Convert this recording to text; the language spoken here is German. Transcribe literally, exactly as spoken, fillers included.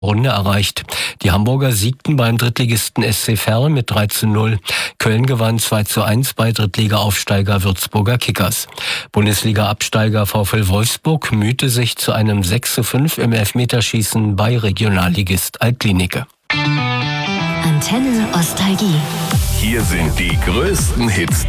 Runde erreicht. Die Hamburger siegten beim Drittligisten S C Verl mit drei zu null. Köln gewann zwei zu eins bei Drittliga-Aufsteiger Würzburger Kickers. Bundesliga-Absteiger VfL Wolfsburg mühte sich zu einem sechs zu fünf im Elfmeterschießen bei Regionalligist Altlinike. Antenne Nostalgie. Hier sind die größten Hits